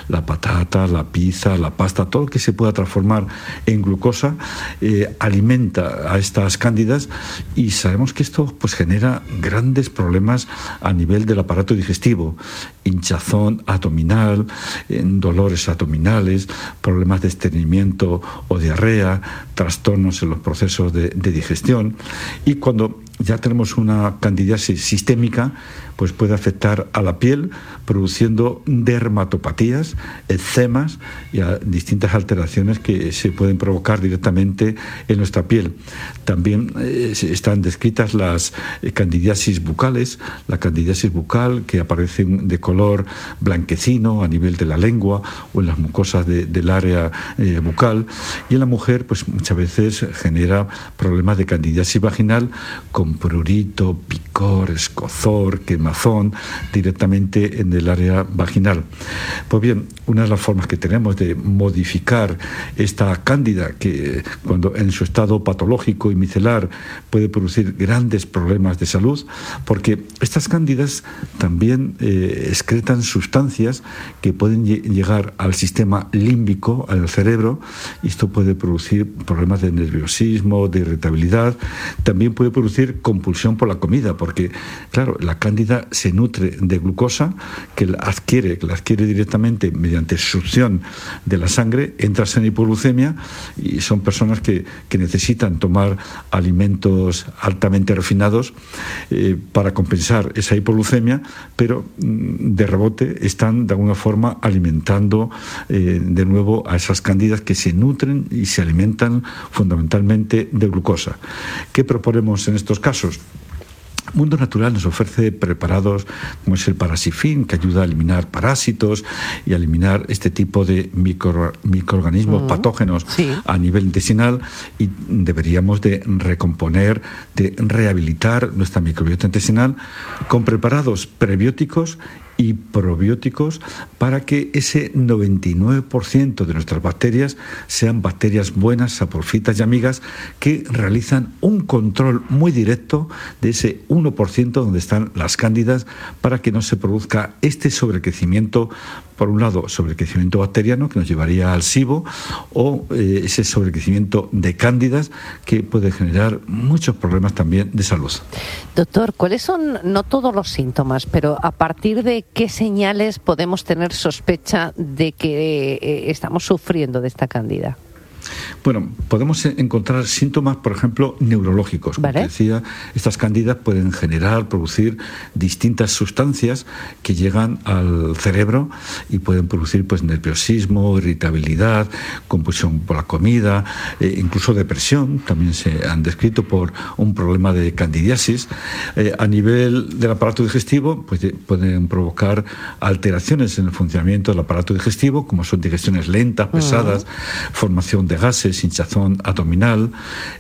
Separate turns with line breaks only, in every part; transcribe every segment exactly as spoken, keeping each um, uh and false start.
la patata, la pizza, la pasta, todo lo que se pueda transformar en glucosa eh, alimenta a estas cándidas, y sabemos que esto pues genera grandes problemas a nivel del aparato digestivo, hinchazón abdominal, eh, dolores abdominales, problemas de estreñimiento o diarrea, trastornos en los procesos de, de digestión. Y cuando ya tenemos una candidiasis sistémica, pues puede afectar a la piel, produciendo dermatopatías, eczemas y a distintas alteraciones que se pueden provocar directamente en nuestra piel. También eh, están descritas las eh, candidiasis bucales, la candidiasis bucal que aparece de color blanquecino a nivel de la lengua o en las mucosas de, del área eh, bucal, y en la mujer pues muchas veces genera problemas de candidiasis vaginal con prurito, picor, escozor, quemazón directamente en el área vaginal. Pues bien, una de las formas que tenemos de modificar esta cándida, que cuando en su estado patológico y micelar puede producir grandes problemas de salud, porque estas cándidas también eh, excretan sustancias que pueden lle- llegar al sistema límbico, al cerebro, y esto puede producir problemas de nerviosismo, de irritabilidad. También puede producir compulsión por la comida, porque claro, la cándida se nutre de glucosa que la adquiere, que la adquiere directamente mediante succión de la sangre, entras en hipoglucemia, y son personas que, que necesitan tomar alimentos altamente refinados eh, para compensar esa hipoglucemia, pero mm, de rebote están de alguna forma alimentando eh, de nuevo a esas cándidas que se nutren y se alimentan fundamentalmente de glucosa. ¿Qué proponemos en estos casos? Mundo Natural nos ofrece preparados como es el Parasifin, que ayuda a eliminar parásitos y a eliminar este tipo de micro, microorganismos mm, patógenos sí. a nivel intestinal, y deberíamos de recomponer, de rehabilitar nuestra microbiota intestinal con preparados prebióticos y probióticos para que ese noventa y nueve por ciento de nuestras bacterias sean bacterias buenas, saporfitas y amigas, que realizan un control muy directo de ese uno por ciento donde están las cándidas, para que no se produzca este sobrecrecimiento, por un lado sobrecrecimiento bacteriano que nos llevaría al SIBO, o eh, ese sobrecrecimiento de cándidas que puede generar muchos problemas también de salud.
Doctor, ¿cuáles son, no todos los síntomas, pero a partir de qué señales podemos tener sospecha de que eh, estamos sufriendo de esta cándida?
Bueno, podemos encontrar síntomas, por ejemplo, neurológicos. Como ¿Vale? te decía, estas cándidas pueden generar, producir distintas sustancias que llegan al cerebro y pueden producir pues nerviosismo, irritabilidad, compulsión por la comida, eh, incluso depresión. También se han descrito por un problema de candidiasis. Eh, a nivel del aparato digestivo, pues eh, pueden provocar alteraciones en el funcionamiento del aparato digestivo, como son digestiones lentas, pesadas, uh-huh. formación de gases, hinchazón abdominal,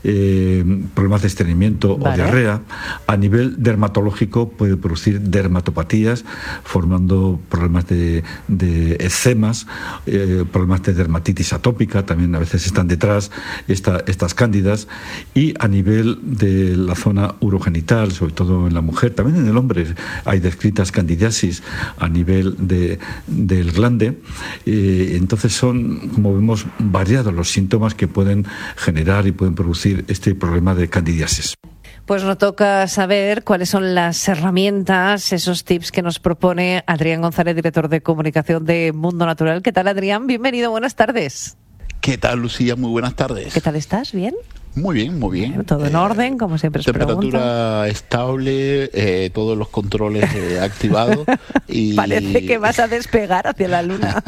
eh, problemas de estreñimiento vale. o diarrea. A nivel dermatológico puede producir dermatopatías, formando problemas de, de eczemas, eh, problemas de dermatitis atópica, también a veces están detrás esta, estas cándidas. Y a nivel de la zona urogenital, sobre todo en la mujer, también en el hombre hay descritas candidiasis a nivel de, del glande. Eh, entonces son, como vemos, variados los síntomas que pueden generar y pueden producir este problema de candidiasis.
Pues nos toca saber cuáles son las herramientas, esos tips que nos propone Adrián González, director de comunicación de Mundo Natural. ¿Qué tal, Adrián? Bienvenido, buenas tardes.
¿Qué tal, Lucía? Muy buenas tardes.
¿Qué tal estás? ¿Bien?
Muy bien, muy bien.
Todo en eh, orden, como siempre se pregunta.
Temperatura estable, eh, todos los controles eh, activados. Y...
Parece que vas a despegar hacia la luna.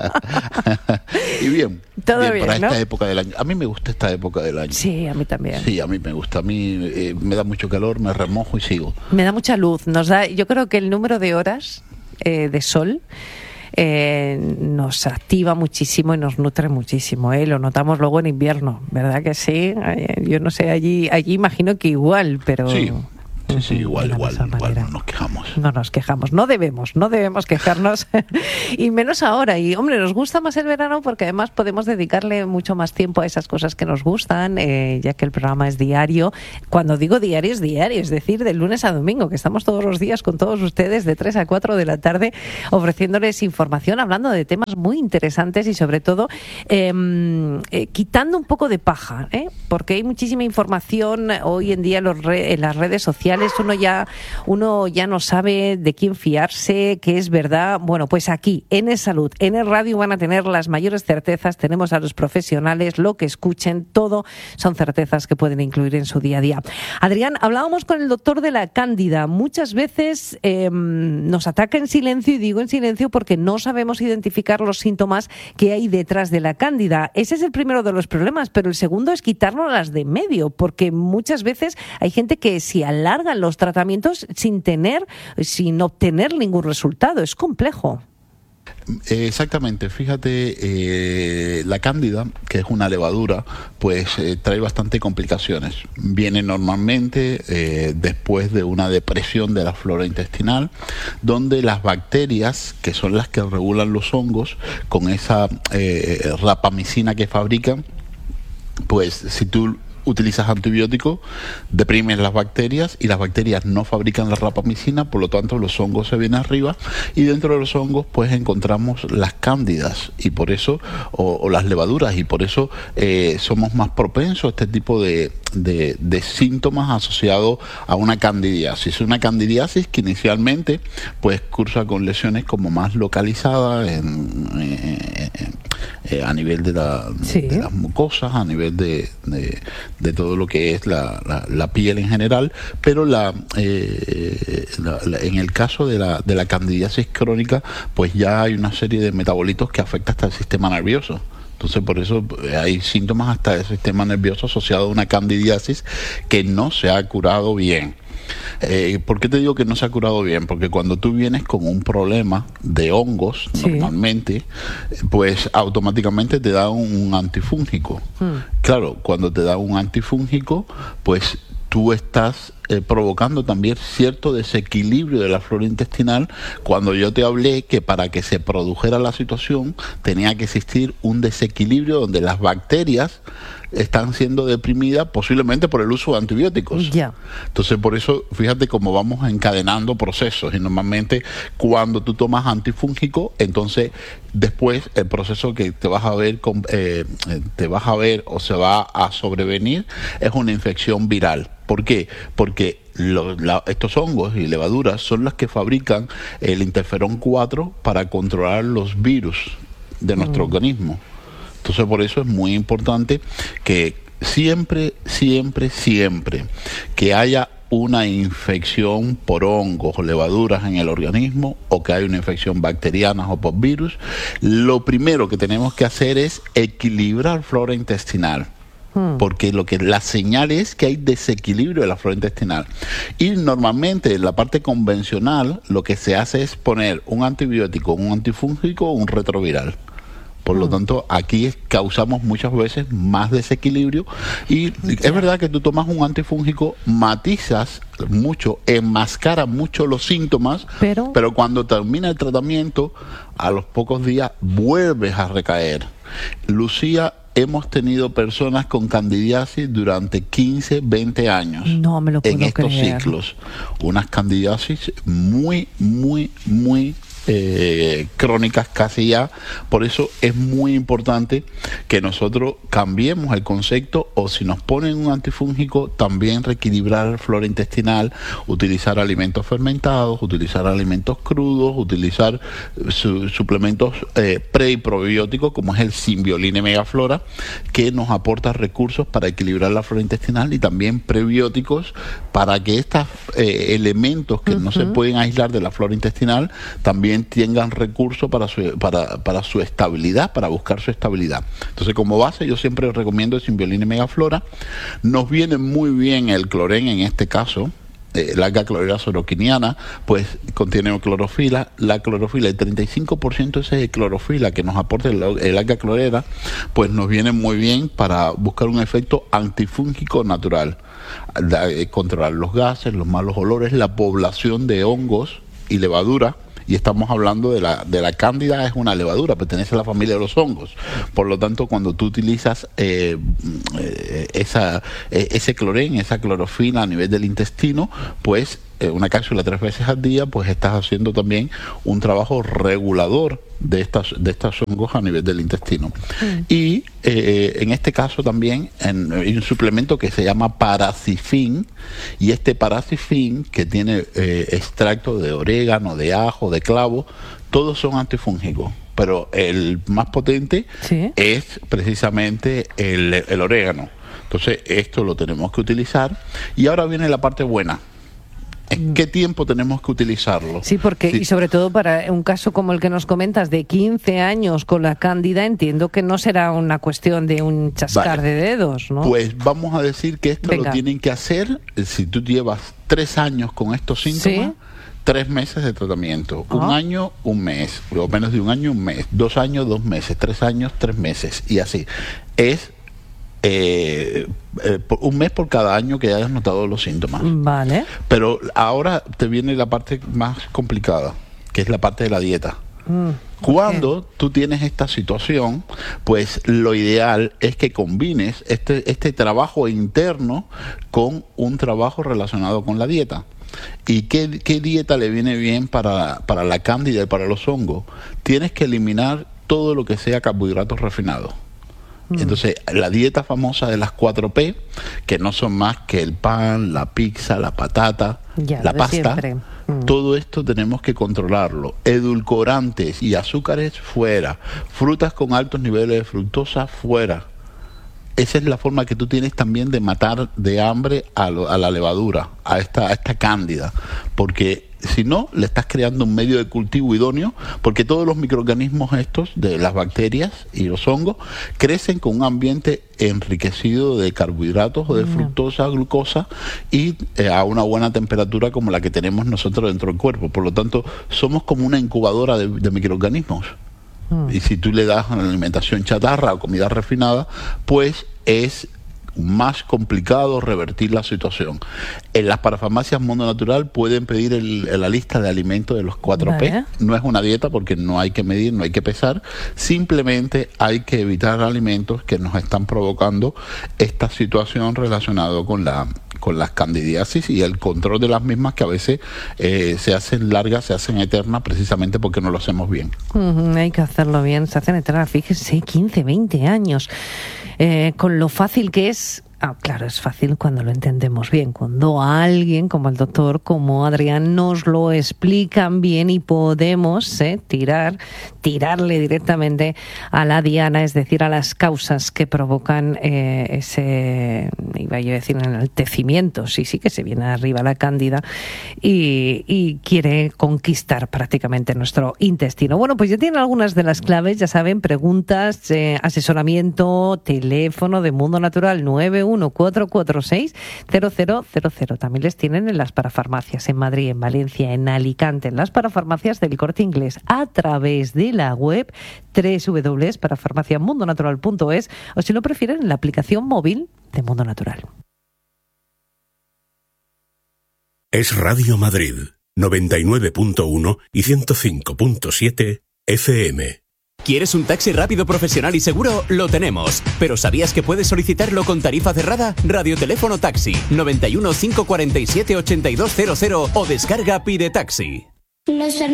Y bien,
todo
bien,
bien,
para
¿no?
esta época del año. A mí me gusta esta época del año.
Sí, a mí también.
Sí, a mí me gusta. A mí eh, me da mucho calor, me remojo y sigo.
Me da mucha luz. Nos da, yo creo que el número de horas eh, de sol Eh, nos activa muchísimo y nos nutre muchísimo, ¿eh? Lo notamos luego en invierno, ¿verdad que sí? Yo no sé, allí allí imagino que igual, pero...
Sí, Sí, sí, igual,
de la
igual,
misma
igual
manera.
no nos quejamos.
No nos quejamos, no debemos, no debemos quejarnos y menos ahora. Y hombre, nos gusta más el verano porque además podemos dedicarle mucho más tiempo a esas cosas que nos gustan, eh, ya que el programa es diario. Cuando digo diario, es diario, es decir, de lunes a domingo, que estamos todos los días con todos ustedes de tres a cuatro de la tarde ofreciéndoles información, hablando de temas muy interesantes y sobre todo eh, eh, quitando un poco de paja, ¿eh? Porque hay muchísima información hoy en día en, los re- en las redes sociales. Uno ya, uno ya no sabe de quién fiarse, qué es verdad. Bueno, pues aquí, en Es Salud, en el radio van a tener las mayores certezas. Tenemos a los profesionales, lo que escuchen, todo son certezas que pueden incluir en su día a día. Adrián, hablábamos con el doctor de la Cándida. Muchas veces eh, nos ataca en silencio, y digo en silencio porque no sabemos identificar los síntomas que hay detrás de la Cándida. Ese es el primero de los problemas, pero el segundo es quitarnos las de medio, porque muchas veces hay gente que si alargan los tratamientos sin tener, sin obtener ningún resultado. Es complejo.
Exactamente, fíjate, eh, la cándida, que es una levadura, pues eh, trae bastante complicaciones. Viene normalmente eh, después de una depresión de la flora intestinal, donde las bacterias, que son las que regulan los hongos, con esa eh, rapamicina que fabrican, pues si tú utilizas antibióticos, deprimes las bacterias y las bacterias no fabrican la rapamicina, por lo tanto los hongos se vienen arriba y dentro de los hongos pues encontramos las cándidas y por eso o, o las levaduras y por eso eh, somos más propensos a este tipo de, de, de síntomas asociados a una candidiasis. Una candidiasis que inicialmente pues cursa con lesiones como más localizadas en, en, en, a nivel de, la,
sí.
de las mucosas, a nivel de, de de todo lo que es la, la, la piel en general, pero la, eh, la, la en el caso de la, de la candidiasis crónica, pues ya hay una serie de metabolitos que afectan hasta el sistema nervioso. Entonces, por eso hay síntomas hasta del sistema nervioso asociado a una candidiasis que no se ha curado bien. Eh, ¿Por qué te digo que no se ha curado bien? Porque cuando tú vienes con un problema de hongos, sí. normalmente, pues automáticamente te da un, un antifúngico. Hmm. Claro, cuando te da un antifúngico, pues tú estás eh, provocando también cierto desequilibrio de la flora intestinal, cuando yo te hablé que para que se produjera la situación tenía que existir un desequilibrio donde las bacterias están siendo deprimidas posiblemente por el uso de antibióticos.
Yeah.
Entonces, por eso, fíjate cómo vamos encadenando procesos y normalmente cuando tú tomas antifúngico, entonces después el proceso que te vas a ver eh, te vas a ver o se va a sobrevenir es una infección viral. ¿Por qué? Porque lo, la, estos hongos y levaduras son las que fabrican el interferón cuatro para controlar los virus de nuestro mm. organismo. Entonces, por eso es muy importante que siempre, siempre, siempre que haya una infección por hongos o levaduras en el organismo o que haya una infección bacteriana o por virus, lo primero que tenemos que hacer es equilibrar flora intestinal. Porque lo que la señal es que hay desequilibrio de la flora intestinal. Y normalmente en la parte convencional lo que se hace es poner un antibiótico, un antifúngico o un retroviral. Por lo tanto, aquí causamos muchas veces más desequilibrio y es verdad que tú tomas un antifúngico, matizas mucho, enmascara mucho los síntomas, pero, pero cuando termina el tratamiento, a los pocos días vuelves a recaer. Lucía, hemos tenido personas con candidiasis durante quince, veinte años.
No me lo puedo
en estos
creer.
ciclos. Unas candidiasis muy, muy, muy Eh, crónicas casi ya. Por eso es muy importante que nosotros cambiemos el concepto, o si nos ponen un antifúngico, también reequilibrar la flora intestinal, utilizar alimentos fermentados, utilizar alimentos crudos, utilizar su, suplementos eh, pre y probióticos como es el Symbioline Megaflora, que nos aporta recursos para equilibrar la flora intestinal, y también prebióticos para que estos eh, elementos que uh-huh. no se pueden aislar de la flora intestinal también tengan recursos para su, para, para su estabilidad, para buscar su estabilidad. Entonces, como base, yo siempre recomiendo el Symbioline Megaflora. Nos viene muy bien el clorén en este caso, eh, el alga clorela soroquiniana, pues contiene clorofila. La clorofila, el treinta y cinco por ciento de ese clorofila que nos aporta el, el alga clorela, pues nos viene muy bien para buscar un efecto antifúngico natural, da, eh, controlar los gases, los malos olores, la población de hongos y levadura. Y estamos hablando de la, de la cándida, es una levadura, pertenece a la familia de los hongos. Por lo tanto, cuando tú utilizas eh, eh, esa, eh, ese clorén, esa clorofila a nivel del intestino, pues eh, una cápsula tres veces al día, pues estás haciendo también un trabajo regulador de estas de estos hongos a nivel del intestino. Mm. Y eh, en este caso también en, hay un suplemento que se llama Paracifin, y este Paracifin, que tiene eh, extracto de orégano, de ajo, de clavo, todos son antifúngicos, pero el más potente ¿sí? es precisamente el, el orégano. Entonces esto lo tenemos que utilizar, y ahora viene la parte buena. ¿En qué tiempo tenemos que utilizarlo?
Sí, porque
sí.
y sobre todo para un caso como el que nos comentas de quince años con la cándida, entiendo que no será una cuestión de un chascar vale. de dedos, ¿no?
Pues vamos a decir que esto Venga. lo tienen que hacer si tú llevas tres años con estos síntomas. ¿Sí? Tres meses de tratamiento, uh-huh. un año, un mes, o menos de un año, un mes, dos años, dos meses, tres años, tres meses, y así. Es Eh, eh, un mes por cada año que hayas notado los síntomas.
Vale.
Pero ahora te viene la parte más complicada, que es la parte de la dieta. Mm, Cuando okay. tú tienes esta situación, pues lo ideal es que combines este, este trabajo interno con un trabajo relacionado con la dieta. ¿Y qué, qué dieta le viene bien para, para la cándida y para los hongos? Tienes que eliminar todo lo que sea carbohidratos refinados. Entonces, la dieta famosa de las cuatro P, que no son más que el pan, la pizza, la patata, ya, la pasta, mm. todo esto tenemos que controlarlo. Edulcorantes y azúcares fuera, frutas con altos niveles de fructosa fuera. Esa es la forma que tú tienes también de matar de hambre a, lo, a la levadura, a esta, a esta cándida, porque si no, le estás creando un medio de cultivo idóneo, porque todos los microorganismos estos, de las bacterias y los hongos, crecen con un ambiente enriquecido de carbohidratos o de fructosa, glucosa, y eh, a una buena temperatura como la que tenemos nosotros dentro del cuerpo. Por lo tanto, somos como una incubadora de, de microorganismos. Mm. Y si tú le das una alimentación chatarra o comida refinada, pues es más complicado revertir la situación. En las parafarmacias Mundo Natural pueden pedir el, la lista de alimentos de los cuatro P. Vale. No es una dieta porque no hay que medir, no hay que pesar. Simplemente hay que evitar alimentos que nos están provocando esta situación relacionada con la con las candidiasis y el control de las mismas, que a veces eh, se hacen largas, se hacen eternas, precisamente porque no lo hacemos bien.
Uh-huh, hay que hacerlo bien, se hacen eternas, fíjense, quince, veinte años, eh, con lo fácil que es. Ah, claro, es fácil cuando lo entendemos bien, cuando alguien como el doctor, como Adrián, nos lo explican bien y podemos eh, tirar, tirarle directamente a la diana, es decir, a las causas que provocan eh, ese, iba yo a decir, enaltecimiento, sí, sí, que se viene arriba la cándida y, y quiere conquistar prácticamente nuestro intestino. Bueno, pues ya tienen algunas de las claves, ya saben, preguntas, eh, asesoramiento, teléfono de Mundo Natural nueve uno cuatro cuatro seis cero cero cero cero. También les tienen en las parafarmacias en Madrid, en Valencia, en Alicante, en las parafarmacias del Corte Inglés, a través de la web doble u doble u doble u punto parafarmacia mundo natural punto es, o si lo prefieren en la aplicación móvil de Mundo Natural.
Es Radio Madrid, noventa y nueve punto uno y ciento cinco punto siete F M.
¿Quieres un taxi rápido, profesional y seguro? Lo tenemos. ¿Pero sabías que puedes solicitarlo con tarifa cerrada? Radioteléfono Taxi, noventa y uno, cinco cuarenta y siete, ochenta y dos cero cero o descarga Pide Taxi.
Los